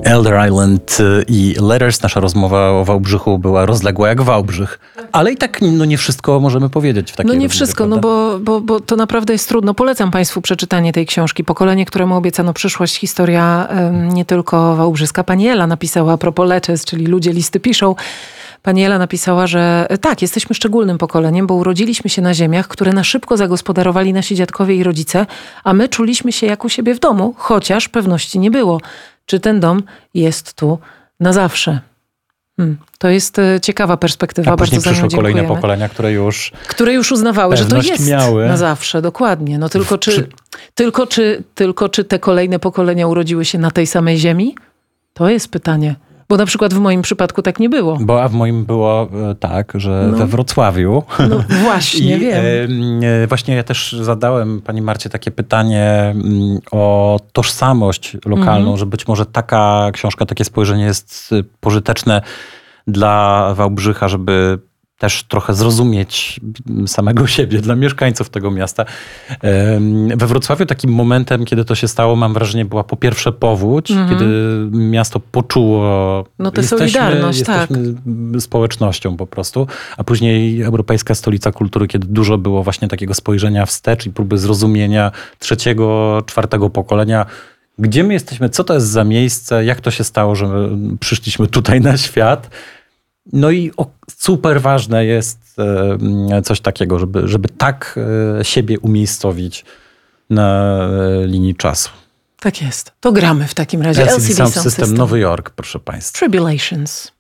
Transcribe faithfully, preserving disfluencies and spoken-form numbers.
Elder Island i Letters. Nasza rozmowa o Wałbrzychu była rozległa jak Wałbrzych. Ale i tak no, nie wszystko możemy powiedzieć w takiej No nie rozmowie, wszystko, prawda? no bo, bo, bo to naprawdę jest trudno. Polecam Państwu przeczytanie tej książki. Pokolenie, któremu obiecano przyszłość. Historia um, nie tylko wałbrzyska. Pani Ela napisała a propos Letters, czyli ludzie listy piszą. Pani Ela napisała, że tak, jesteśmy szczególnym pokoleniem, bo urodziliśmy się na ziemiach, które na szybko zagospodarowali nasi dziadkowie i rodzice, a my czuliśmy się jak u siebie w domu, chociaż pewności nie było. Czy ten dom jest tu na zawsze? Hmm. To jest e, ciekawa perspektywa. A później bardzo za nią przyszły kolejne dziękujemy. pokolenia, które już Które już uznawały, że to pewność jest miały. na zawsze, dokładnie. No tylko czy, Przy- tylko, czy, tylko czy te kolejne pokolenia urodziły się na tej samej ziemi? To jest pytanie. Bo na przykład w moim przypadku tak nie było. Bo a w moim było e, tak, że No. we Wrocławiu. No właśnie, I, wiem. e, właśnie ja też zadałem pani Marcie takie pytanie mm, o tożsamość lokalną, Mhm. że być może taka książka, takie spojrzenie jest y, pożyteczne dla Wałbrzycha, żeby też trochę zrozumieć samego siebie, dla mieszkańców tego miasta. Em, We Wrocławiu takim momentem, kiedy to się stało, mam wrażenie, była po pierwsze powódź, Mhm. kiedy miasto poczuło... No tę jesteśmy- solidarność, tak. jesteśmy społecznością po prostu, a później Europejska Stolica Kultury, kiedy dużo było właśnie takiego spojrzenia wstecz i próby zrozumienia trzeciego, czwartego pokolenia, gdzie my jesteśmy, co to jest za miejsce, jak to się stało, że my przyszliśmy tutaj na świat. No i o, super ważne jest e, coś takiego, żeby, żeby tak e, siebie umiejscowić na e, linii czasu. Tak jest. To gramy w takim razie. L C D L C D Sound Sound System, System. Nowy Jork, proszę państwa. Tribulations.